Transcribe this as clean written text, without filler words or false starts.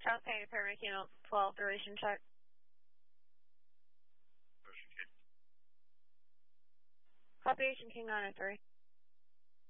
Okay, Paramedic Unit 12, duration check. Motion King. Copy, Agent King 903.